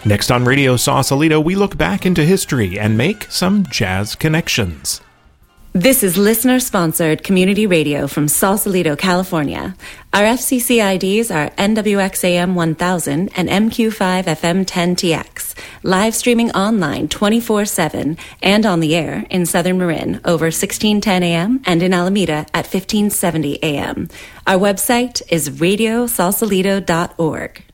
Next on Radio Sausalito, we look back into history and make some jazz connections. This is listener-sponsored community radio from Sausalito, California. Our FCC IDs are NWXAM 1000 and MQ5FM 10TX. Live streaming online 24/7 and on the air in Southern Marin over 1610 AM and in Alameda at 1570 AM. Our website is radiosausalito.org.